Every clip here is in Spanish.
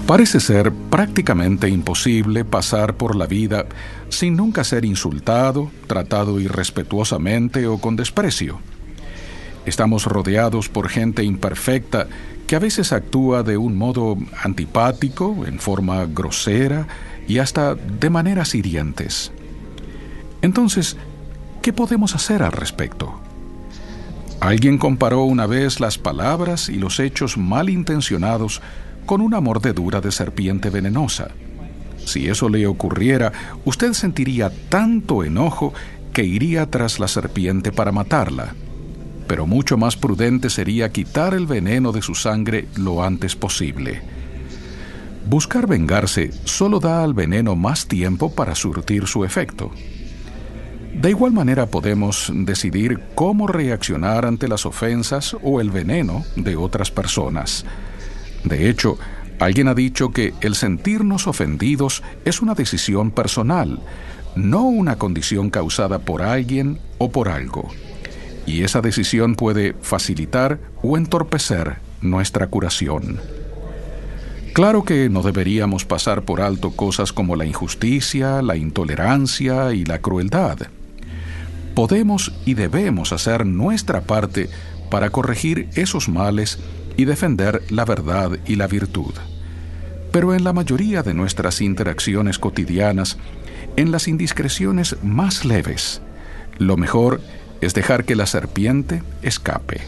Parece ser prácticamente imposible pasar por la vida sin nunca ser insultado, tratado irrespetuosamente o con desprecio. Estamos rodeados por gente imperfecta que a veces actúa de un modo antipático, en forma grosera y hasta de maneras hirientes. Entonces, ¿qué podemos hacer al respecto? Alguien comparó una vez las palabras y los hechos malintencionados con una mordedura de serpiente venenosa. Si eso le ocurriera, usted sentiría tanto enojo que iría tras la serpiente para matarla. Pero mucho más prudente sería quitar el veneno de su sangre lo antes posible. Buscar vengarse solo da al veneno más tiempo para surtir su efecto. De igual manera podemos decidir cómo reaccionar ante las ofensas o el veneno de otras personas. De hecho, alguien ha dicho que el sentirnos ofendidos es una decisión personal, no una condición causada por alguien o por algo. Y esa decisión puede facilitar o entorpecer nuestra curación. Claro que no deberíamos pasar por alto cosas como la injusticia, la intolerancia y la crueldad. Podemos y debemos hacer nuestra parte para corregir esos males y defender la verdad y la virtud. Pero en la mayoría de nuestras interacciones cotidianas, en las indiscreciones más leves, lo mejor es dejar que la serpiente escape.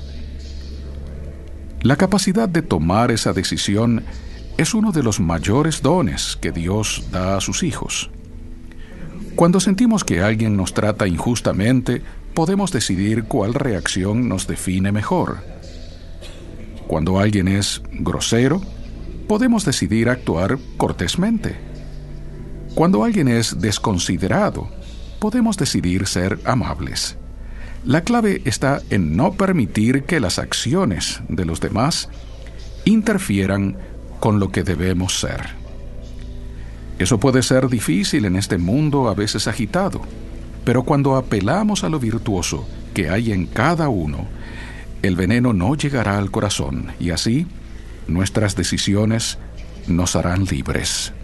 La capacidad de tomar esa decisión es uno de los mayores dones que Dios da a sus hijos. Cuando sentimos que alguien nos trata injustamente, podemos decidir cuál reacción nos define mejor. Cuando alguien es grosero, podemos decidir actuar cortésmente. Cuando alguien es desconsiderado, podemos decidir ser amables. La clave está en no permitir que las acciones de los demás interfieran con lo que debemos ser. Eso puede ser difícil en este mundo a veces agitado, pero cuando apelamos a lo virtuoso que hay en cada uno, el veneno no llegará al corazón y así nuestras decisiones nos harán libres.